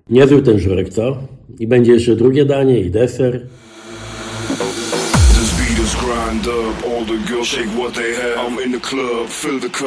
Niezły ten żurek, co? I będzie jeszcze drugie danie i deser. Grind up, all the girls shake what they have. I'm in the club, fill the cup.